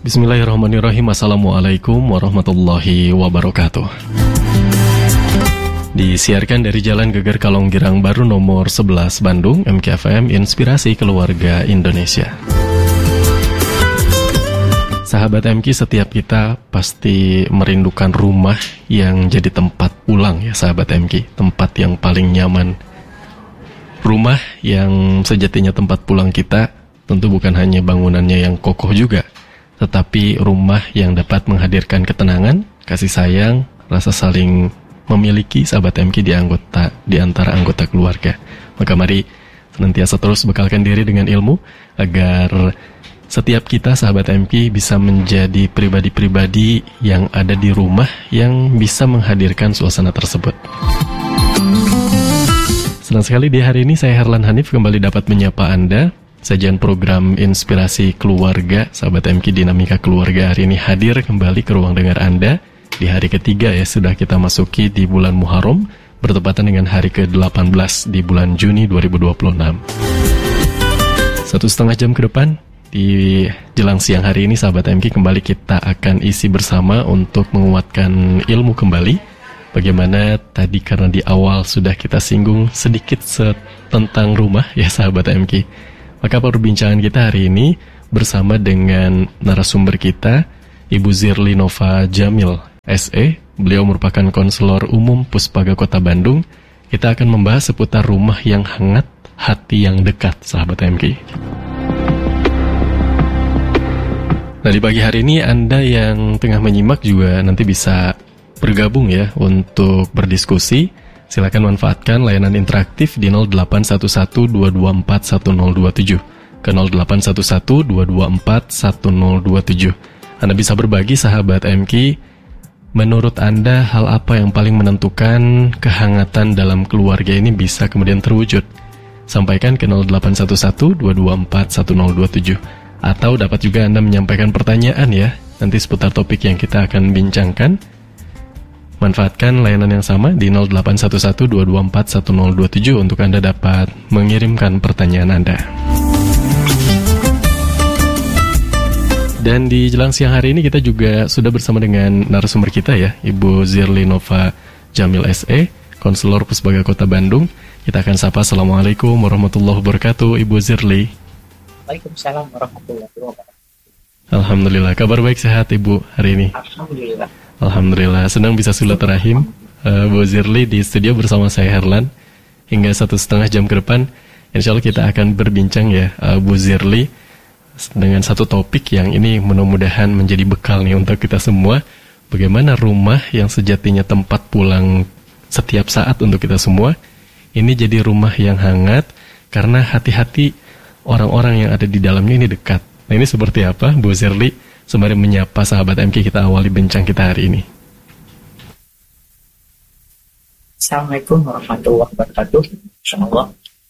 Bismillahirrahmanirrahim. Assalamualaikum warahmatullahi wabarakatuh. Disiarkan dari Jalan Geger Kalonggirang Baru nomor 11 Bandung, MKFM Inspirasi Keluarga Indonesia. Sahabat MK, setiap kita pasti merindukan rumah yang jadi tempat pulang ya sahabat MK. Tempat yang paling nyaman. Rumah yang sejatinya tempat pulang kita tentu bukan hanya bangunannya yang kokoh juga, tetapi rumah yang dapat menghadirkan ketenangan, kasih sayang, rasa saling memiliki sahabat MK di antara anggota keluarga. Maka mari senantiasa terus bekalkan diri dengan ilmu agar setiap kita sahabat MK bisa menjadi pribadi-pribadi yang ada di rumah yang bisa menghadirkan suasana tersebut. Senang sekali di hari ini saya Herlan Hanif kembali dapat menyapa Anda. Sajian program Inspirasi Keluarga, sahabat MK Dinamika Keluarga hari ini hadir kembali ke ruang dengar Anda di hari ketiga ya, sudah kita masuki di bulan Muharram, bertepatan dengan hari ke-18 di bulan Juni 2026. 1,5 jam ke depan, di jelang siang hari ini sahabat MK kembali kita akan isi bersama untuk menguatkan ilmu kembali. Bagaimana tadi karena di awal sudah kita singgung sedikit tentang rumah ya sahabat MK. Maka perbincangan kita hari ini bersama dengan narasumber kita, Ibu Zirli Nova Jamil, SE. Beliau merupakan konselor umum Puspaga Kota Bandung. Kita akan membahas seputar rumah yang hangat, hati yang dekat, sahabat MK. Nah, di pagi hari ini Anda yang tengah menyimak juga nanti bisa bergabung ya untuk berdiskusi. Silakan manfaatkan layanan interaktif di 0811-224-1027 ke 0811-224-1027. Anda bisa berbagi sahabat MK, menurut Anda hal apa yang paling menentukan kehangatan dalam keluarga ini bisa kemudian terwujud? Sampaikan ke 0811-224-1027. Atau dapat juga Anda menyampaikan pertanyaan ya, nanti seputar topik yang kita akan bincangkan. Manfaatkan layanan yang sama di 0811-224-1027 untuk Anda dapat mengirimkan pertanyaan Anda. Dan di jelang siang hari ini kita juga sudah bersama dengan narasumber kita ya, Ibu Zirli Nova Jamil SE, konselor Puspaga Kota Bandung. Kita akan sapa. Assalamualaikum warahmatullahi wabarakatuh, Ibu Zirli. Waalaikumsalam warahmatullahi wabarakatuh. Alhamdulillah, kabar baik, sehat Ibu hari ini? Alhamdulillah, senang bisa silaturahim Bu Zirli di studio bersama saya Herlan. Hingga 1,5 jam ke depan insya Allah kita akan berbincang ya Bu Zirli dengan satu topik yang ini mudah-mudahan menjadi bekal nih untuk kita semua. Bagaimana rumah yang sejatinya tempat pulang setiap saat untuk kita semua ini jadi rumah yang hangat karena hati-hati orang-orang yang ada di dalamnya ini dekat. Nah, ini seperti apa Bu Zirli? Sembari menyapa sahabat MK, kita awali bincang kita hari ini. Assalamualaikum warahmatullahi wabarakatuh. Insyaallah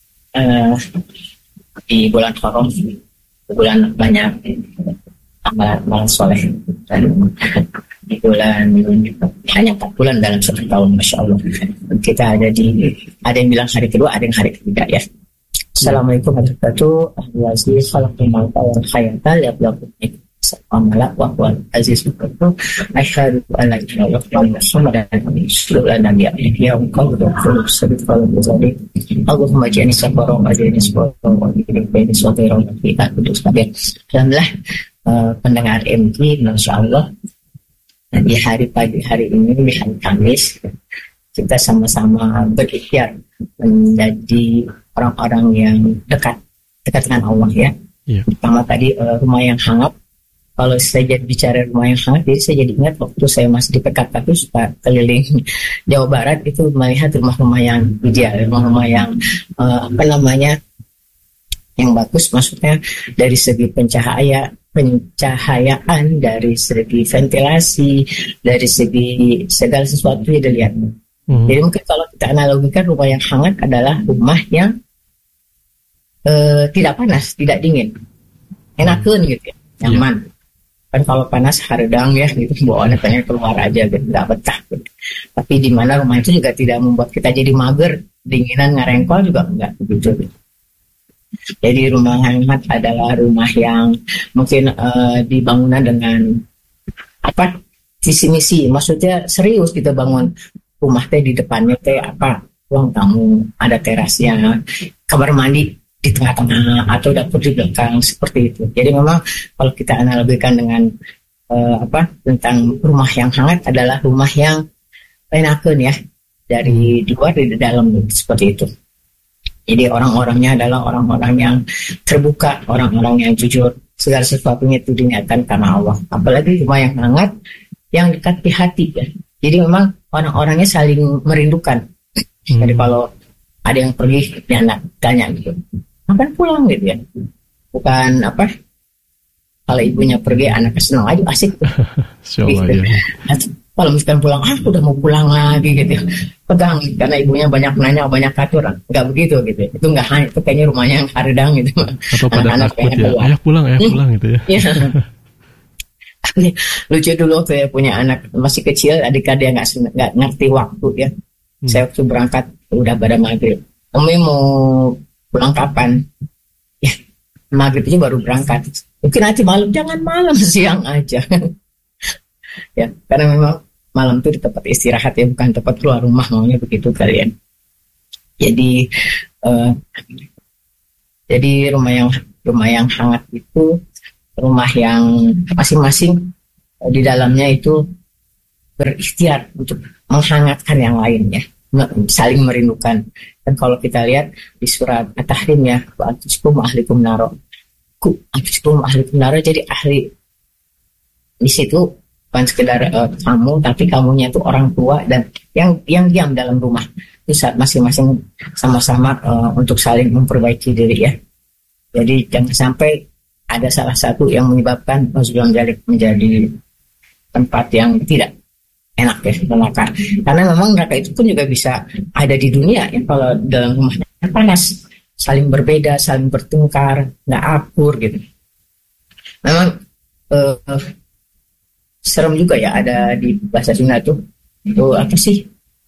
di bulan Haram, bulan banyak amalan soleh, dan di bulan hanya 4 bulan dalam 1 tahun, masya Allah. Kita ada yang bilang hari kedua, ada yang hari ketiga ya. Assalamualaikum warahmatullahi wabarakatuh. Ahli khalaqul mauta wal hayata liyabluwakum Amala wa aziz berkata asyhadu an la ilaha illallah Muhammadan rasulullah nabi ya engkau berdoa sebut kalau jadi Allahumma ja'alni sabaran wa ja'alni sabaran wa ja'alni sabaran fi akhir sekalian. Alhamdulillah pendengar MK, masyaallah, di pagi hari ini di hari Kamis kita sama-sama berikhtiar menjadi orang-orang yang dekat dengan Allah ya. Pertama tadi rumah yang hangat. Kalau saya jadi bicara rumah yang hangat, jadi saya jadi ingat waktu saya masih di PKK itu suka keliling Jawa Barat itu melihat rumah-rumah yang ideal, rumah-rumah yang yang bagus, maksudnya dari segi pencahayaan, dari segi ventilasi, dari segi segala sesuatu yang dilihat. Jadi mungkin kalau kita analogikan rumah yang hangat adalah rumah yang tidak panas, tidak dingin, enakeun gitu ya, nyaman. Kan kalau panas haredang ya gitu, bawaannya pengen keluar aja gitu, nggak betah gitu. Tapi di mana rumah itu juga tidak membuat kita jadi mager, dinginan ngarengkol juga enggak begitu gitu. Jadi rumah yang hangat adalah rumah yang mungkin dibangunan dengan apa visi misi, maksudnya serius kita bangun rumah teh di depannya teh apa ruang tamu, ada terasnya, kamar mandi di tengah-tengah atau dapur di belakang seperti itu. Jadi memang kalau kita analogikan dengan tentang rumah yang hangat adalah rumah yang enakeun ya, dari luar di dalam seperti itu. Jadi orang-orangnya adalah orang-orang yang terbuka, orang-orang yang jujur, segala sesuatunya itu diniatkan karena Allah. Apalagi rumah yang hangat, yang dekat di hati ya. Jadi memang orang-orangnya saling merindukan. Jadi kalau ada yang pergi, dia anak tanya gitu, kapan pulang gitu ya? Bukan apa? Kalau ibunya pergi, anaknya senang aja, asik. Gitu. Kalau misalkan pulang, aku udah mau pulang lagi gitu. Pegang, karena ibunya banyak nanya, banyak atur. Enggak begitu gitu. Itu enggak hanya, itu kayaknya rumahnya yang haridang gitu. Atau pada takut ya, ayah pulang gitu ya. Iya. Lucu dulu saya punya anak masih kecil, adik dia nggak ngerti waktu ya. Saya waktu berangkat udah pada maghrib. Umi mau pulang kapan? Ya, maghrib itu baru berangkat. Mungkin nanti malam, jangan malam, siang aja. Ya, karena memang malam itu di tempat istirahat ya, bukan tempat keluar rumah, maunya begitu kalian. Jadi rumah yang hangat itu rumah yang masing-masing di dalamnya itu berikhtiar untuk menghangatkan yang lainnya, saling merindukan. Dan kalau kita lihat di surat At-Tahrim ya, wa antuskum ahlikum naro. Jadi ahli di situ bukan sekedar kamu, tapi kamunya itu orang tua dan yang diam dalam rumah itu masing-masing sama-sama untuk saling memperbaiki diri ya. Jadi jangan sampai ada salah satu yang menyebabkan menjadi tempat yang tidak enak ya, neraka. Karena memang neraka itu pun juga bisa ada di dunia ya, kalau dalam rumahnya panas, saling berbeda, saling bertengkar, nggak akur gitu. Memang serem juga ya, ada di bahasa Sunda tuh itu apa sih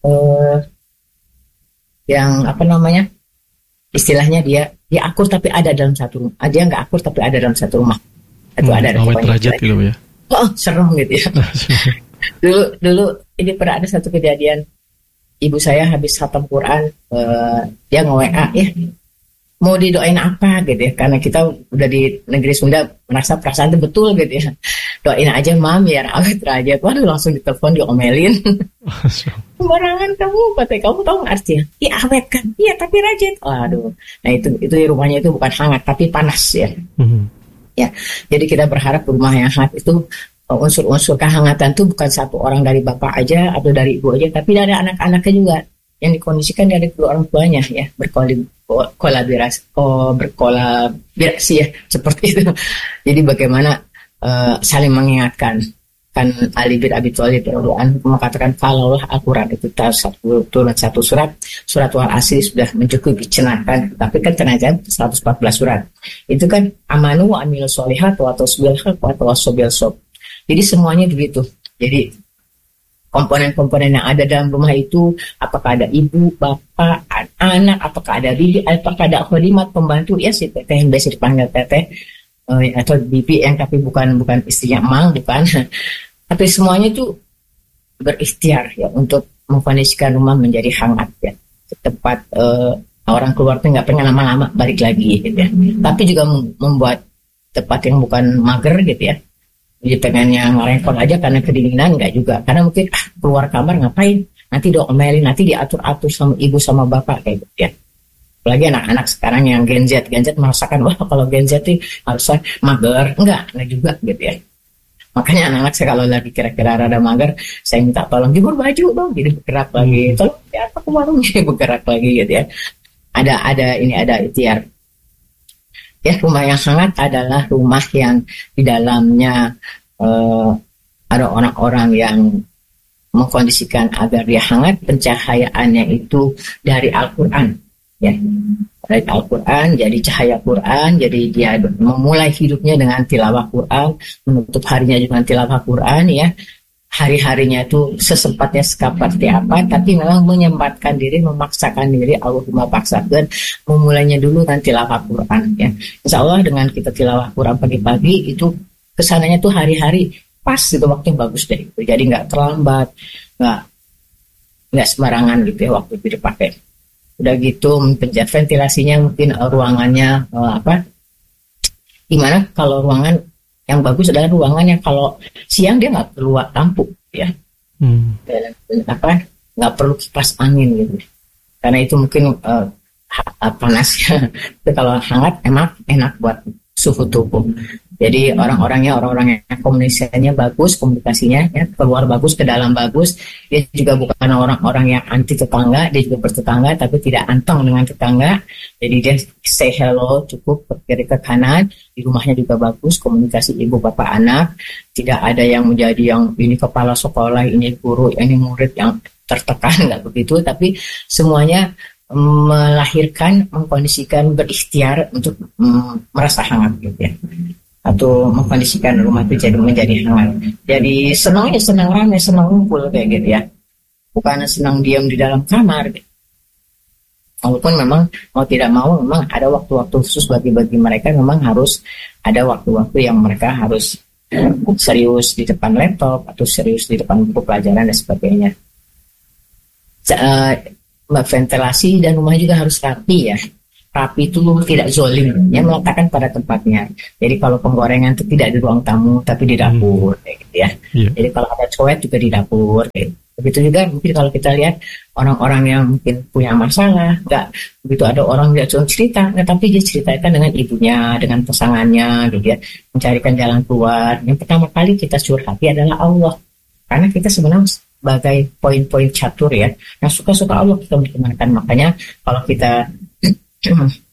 yang apa namanya, istilahnya dia akur tapi ada dalam satu rumah, dia nggak akur tapi ada dalam satu rumah. Itu ada derajat gitu ya. Oh serem gitu ya. dulu ini pernah ada satu kejadian, ibu saya habis khatam Quran, dia nge-WA ya, mau didoain apa gitu ya, karena kita udah di negeri Sunda merasa perasaan itu betul gitu ya, doain aja mam biar awet derajat. Waduh, langsung ditelepon, diomelin. Sembarangan kamu, katanya, kamu tahu nggak artinya? Iya awet kan, iya tapi rajin. Waduh, nah itu rumahnya itu bukan hangat tapi panas ya. Ya, jadi kita berharap rumah yang hangat itu unsur-unsur kehangatan itu bukan satu orang dari bapak aja atau dari ibu aja, tapi dari anak-anaknya juga yang dikondisikan dari kedua orang tuanya ya, berkolaborasi ya seperti itu. Jadi bagaimana saling mengingatkan. Kan Ali bin Abi Thalib mengatakan kalaulah Al-Quran itu turun satu surat Wal-Asri sudah mencukupi cenahkan, tapi kan ternyata 114 surat itu kan amanu wa amilus sholihat wa tawassaw bil haq wa tawassaw bil sabr. Jadi semuanya begitu. Jadi komponen-komponen yang ada dalam rumah itu, apakah ada ibu, bapak, anak, apakah ada bibi, apakah ada khadimat, pembantu ya, si teteh yang biasa dipanggil teteh atau bibi yang tapi bukan istrinya emang, bukan. Tapi semuanya itu berikhtiar ya untuk mengkondisikan rumah menjadi hangat ya, tempat orang keluar tuh nggak pengen lama-lama balik lagi gitu ya. Tapi juga membuat tempat yang bukan mager gitu ya. Jadi pengennya ngerengkot aja karena kedinginan, nggak juga. Karena mungkin keluar kamar ngapain? Nanti diomelin, nanti diatur-atur sama ibu sama bapak kayak gitu ya. Apalagi anak-anak sekarang yang Gen Z merasakan wah kalau Gen Z itu harusnya mager. Enggak juga gitu ya. Makanya anak-anak saya kalau lagi kira-kira rada mager, saya minta tolong jemur baju dong, jadi bergerak lagi. Tolong apa ke warung bergerak lagi gitu ya. Ada ikhtiar. Ya, rumah yang hangat adalah rumah yang di dalamnya ada orang-orang yang mengkondisikan agar dia hangat, pencahayaannya itu dari Al-Quran ya, dari Al-Quran, jadi cahaya Quran, jadi dia memulai hidupnya dengan tilawah Quran, menutup harinya dengan tilawah Quran ya, hari-harinya itu sesempatnya seperti apa, tapi memang menyempatkan diri, memaksakan diri, Allahumma paksakan, memulainya dulu dengan tilawah Quran ya. Insya Allah dengan kita tilawah Quran pagi-pagi itu kesananya tuh hari-hari pas itu waktu yang bagus deh, jadi nggak terlambat, nggak sembarangan gitu ya waktu itu dipakai. Udah gitu pencet ventilasinya mungkin ruangannya gimana kalau ruangan yang bagus adalah ruangan yang kalau siang dia nggak perlu lampu ya, nggak perlu kipas angin gitu, karena itu mungkin panas ya. Tapi kalau hangat emang enak buat suhu tubuh. Jadi orang yang komunikasinya bagus, komunikasinya ya, keluar bagus, ke dalam bagus. Dia juga bukan orang-orang yang anti tetangga, dia juga bertetangga tapi tidak anteng dengan tetangga. Jadi dia say hello cukup, kiri ke kanan. Di rumahnya juga bagus, komunikasi ibu bapak anak. Tidak ada yang menjadi yang ini kepala sekolah, ini guru, ini murid yang tertekan, nggak begitu. Tapi semuanya melahirkan, mengkondisikan, berikhtiar untuk merasa hangat gitu ya, atau mengkondisikan rumah itu menjadi hangat. Jadi senang ramai, senang ngumpul kayak gitu ya, bukan senang diam di dalam kamar gitu. Walaupun memang mau tidak mau memang ada waktu-waktu khusus bagi mereka, memang harus ada waktu-waktu yang mereka harus serius di depan laptop atau serius di depan buku pelajaran dan sebagainya. Ventilasi dan rumah juga harus rapi ya. Rapi itu tidak zolim, yang meletakkan pada tempatnya. Jadi kalau penggorengan itu tidak di ruang tamu tapi di dapur kayak gitu ya. Jadi kalau ada coet juga di dapur kayak. Begitu juga mungkin kalau kita lihat orang-orang yang mungkin punya masalah, nggak begitu ada orang yang cuma cerita, tapi dia ceritakan dengan ibunya, dengan pasangannya gitu ya, mencarikan jalan keluar. Yang pertama kali kita curhati adalah Allah, karena kita sebenarnya sebagai poin-poin catur ya, yang suka-suka Allah kita bertemankan. Makanya kalau kita